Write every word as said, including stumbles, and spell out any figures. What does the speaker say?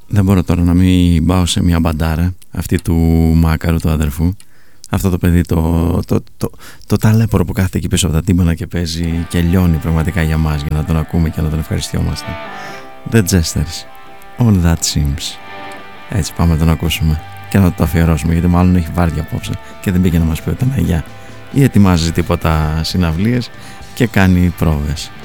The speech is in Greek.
Δεν μπορώ τώρα να μην πάω σε μια μπαντάρα, αυτή του Μάκαρου, του αδερφού. Αυτό το παιδί, το, το, το, το ταλέπορο που κάθεται εκεί πίσω από τα τύμπανα και παίζει και λιώνει πραγματικά για μας, για να τον ακούμε και να τον ευχαριστιόμαστε. The Jesters, All That Seems. Έτσι πάμε να τον ακούσουμε και να το αφιερώσουμε, γιατί μάλλον έχει βάρδια απόψε και δεν πήγε να μας πει ούτε ένα γεια, ή ετοιμάζει τίποτα συναυλίες και κάνει πρόβες.